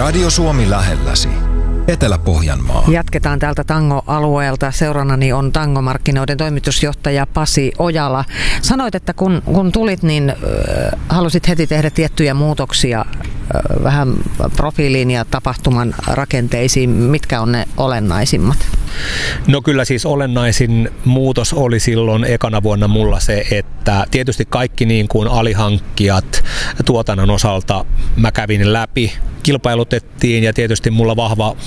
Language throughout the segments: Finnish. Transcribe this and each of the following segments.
Radio Suomi lähelläsi. Etelä-Pohjanmaa. Jatketaan täältä tango-alueelta. Seurannani on tangomarkkinoiden toimitusjohtaja Pasi Ojala. Sanoit, että kun tulit, niin halusit heti tehdä tiettyjä muutoksia vähän profiiliin ja tapahtuman rakenteisiin. Mitkä on ne olennaisimmat? No kyllä siis olennaisin muutos oli silloin ekana vuonna mulla se, että tietysti kaikki niin kuin alihankkijat tuotannon osalta mä kävin läpi, kilpailutettiin ja tietysti mulla vahva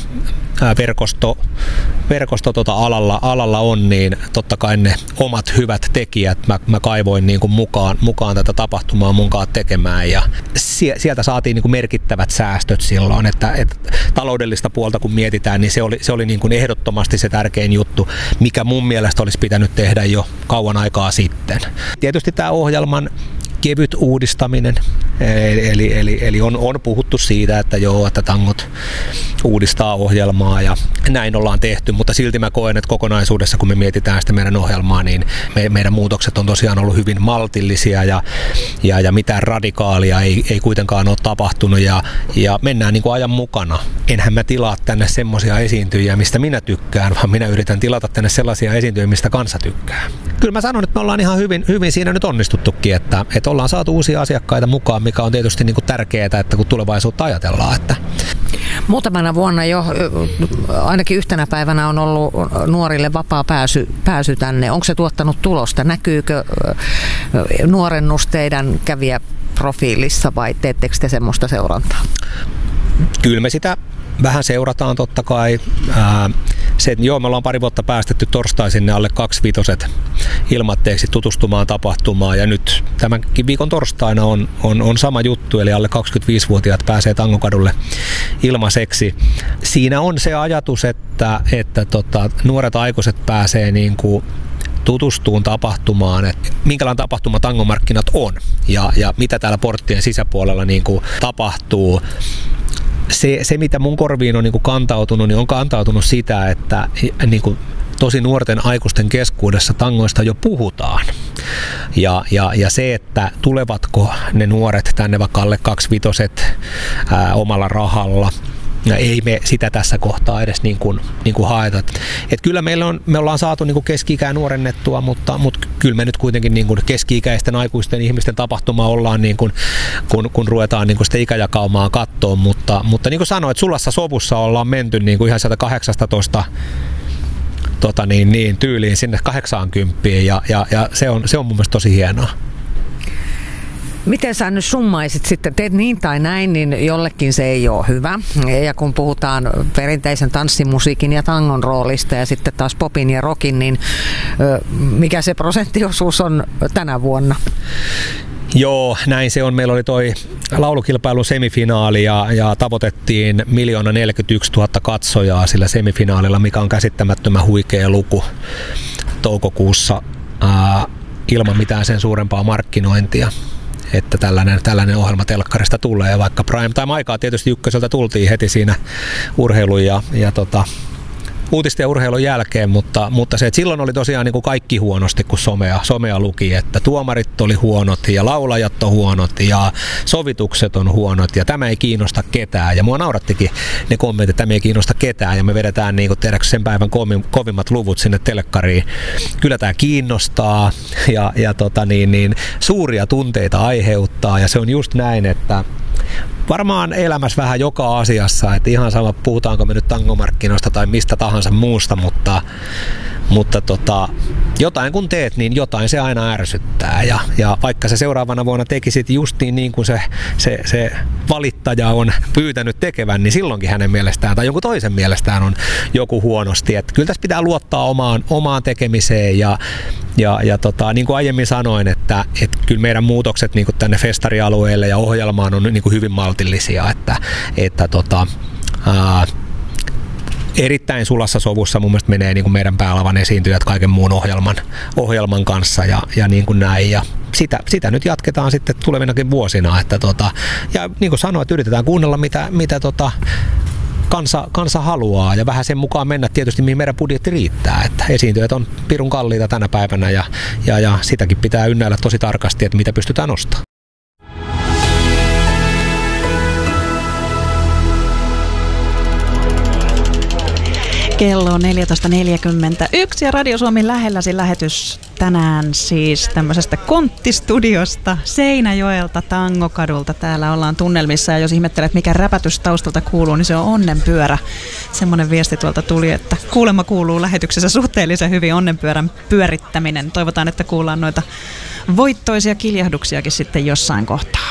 verkosto alalla on, niin totta kai ne omat hyvät tekijät mä kaivoin niin kuin mukaan tätä tapahtumaa munkaan tekemään ja sieltä saatiin niin kuin merkittävät säästöt silloin, että taloudellista puolta kun mietitään, niin se oli niin kuin ehdottomasti se tärkein juttu, mikä mun mielestä olisi pitänyt tehdä jo kauan aikaa sitten. Tietysti tämä ohjelman kevyt uudistaminen, eli on puhuttu siitä, että tangot uudistaa ohjelmaa ja näin ollaan tehty, mutta silti mä koen, että kokonaisuudessa kun me mietitään sitä meidän ohjelmaa, niin meidän muutokset on tosiaan ollut hyvin maltillisia ja mitään radikaalia ei kuitenkaan ole tapahtunut ja mennään niin kuin ajan mukana. Enhän mä tilaa tänne semmoisia esiintyjiä, mistä minä tykkään, vaan minä yritän tilata tänne sellaisia esiintyjiä, mistä kansa tykkää. Kyllä mä sanon, että me ollaan ihan hyvin siinä nyt onnistuttukin, että ollaan saatu uusia asiakkaita mukaan, mikä on tietysti niin kuin tärkeää, että kun tulevaisuutta ajatellaan. Että. Muutamana vuonna jo, ainakin yhtenä päivänä on ollut nuorille vapaa pääsy tänne. Onko se tuottanut tulosta? Näkyykö nuorennus teidän kävijäprofiilissa vai teettekö te semmoista seurantaa? Kyllä me sitä vähän seurataan totta kai. Me ollaan pari vuotta päästetty torstaisin ne alle 25 ilmatteeksi tutustumaan tapahtumaan ja nyt tämänkin viikon torstaina on sama juttu, eli alle 25-vuotiaat pääsee Tangokadulle ilmaiseksi. Siinä on se ajatus, että nuoret aikuiset pääsee niin kuin tutustuun tapahtumaan, että minkälainen tapahtuma tangomarkkinat on ja mitä täällä porttien sisäpuolella niin kuin tapahtuu. Se, mitä mun korviin on niin kuin kantautunut, niin on kantautunut sitä, että niin kuin tosi nuorten aikuisten keskuudessa tangoista jo puhutaan. Ja se, että tulevatko ne nuoret tänne vaikka alle 25 omalla rahalla, ei me sitä tässä kohtaa edes niin kuin haeta. Et kyllä me ollaan saatu niin kuin keski-ikää nuorennettua, mutta kyllä me nyt kuitenkin niin kuin keski-ikäisten aikuisten ihmisten tapahtuma ollaan, niin kuin, kun ruvetaan niin kuin sitä ikäjakaumaa katsoa. Mutta niin kuin sanoin, että sulassa sovussa ollaan menty niin kuin ihan 118 tyyliin sinne 80 ja se on mun mielestä tosi hienoa. Miten sä nyt summaisit sitten, teet niin tai näin, niin jollekin se ei ole hyvä. Ja kun puhutaan perinteisen tanssimusiikin ja tangon roolista ja sitten taas popin ja rockin, niin mikä se prosenttiosuus on tänä vuonna? Joo, näin se on. Meillä oli toi laulukilpailun semifinaali ja tavoitettiin 1 041 000 katsojaa sillä semifinaalilla, mikä on käsittämättömän huikea luku toukokuussa ilman mitään sen suurempaa markkinointia. Että tällainen ohjelma telkkarista tulee, vaikka prime time aikaa tietysti ykköseltä tultiin heti siinä urheilun ja uutisten ja urheilun jälkeen, mutta se, että silloin oli tosiaan niin kuin kaikki huonosti, kun somea luki, että tuomarit oli huonot ja laulajat on huonot ja sovitukset on huonot ja tämä ei kiinnosta ketään. Ja mua naurattikin ne kommentit, että tämä ei kiinnosta ketään ja me vedetään niin kuin sen päivän kovimmat luvut sinne telkkariin. Kyllä tämä kiinnostaa ja suuria tunteita aiheuttaa ja se on just näin, että varmaan elämässä vähän joka asiassa, että ihan sama puhutaanko me nyt tangomarkkinoista tai mistä tahansa muusta, mutta jotain kun teet, niin jotain se aina ärsyttää ja vaikka se seuraavana vuonna tekisit just niin kuin se valittaja on pyytänyt tekevän, niin silloinkin hänen mielestään tai jonkun toisen mielestään on joku huonosti, että kyllä tässä pitää luottaa omaan tekemiseen ja niin kuin aiemmin sanoin, että kyllä meidän muutokset niin kuin tänne festarialueelle ja ohjelmaan on niin kuin hyvin maltillisia, että erittäin sulassa sovussa mun mielestä menee niin kuin meidän päälavan esiintyjät kaiken muun ohjelman kanssa ja niin kuin näin. Ja sitä nyt jatketaan sitten tulevinakin vuosina. Että ja niin kuin sanoin, että yritetään kuunnella mitä kansa haluaa ja vähän sen mukaan mennä tietysti mihin meidän budjetti riittää. Että esiintyjät on pirun kalliita tänä päivänä ja sitäkin pitää ynnäillä tosi tarkasti, että mitä pystytään ostamaan. Kello on 14.41 ja Radio Suomi lähelläsi lähetys tänään siis tämmöisestä konttistudiosta Seinäjoelta Tangokadulta. Täällä ollaan tunnelmissa ja jos ihmettelet mikä räpätys taustalta kuuluu, niin se on onnenpyörä. Semmoinen viesti tuolta tuli, että kuulemma kuuluu lähetyksessä suhteellisen hyvin onnenpyörän pyörittäminen. Toivotaan, että kuullaan noita voittoisia kiljahduksiakin sitten jossain kohtaa.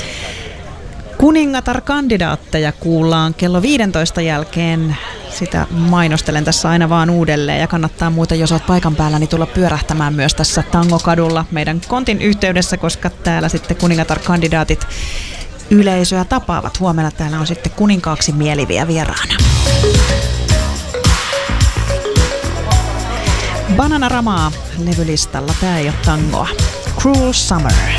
Kuningatar-kandidaatteja kuullaan kello 15 jälkeen. Sitä mainostelen tässä aina vaan uudelleen ja kannattaa muuten, jos olet paikan päällä, niin tulla pyörähtämään myös tässä Tangokadulla meidän kontin yhteydessä, koska täällä sitten kuningatar-kandidaatit yleisöä tapaavat. Huomenna täällä on sitten kuninkaaksi mieliviä vieraana. Bananaramaa levylistalla, tää ei ole tangoa. Cruel Summer.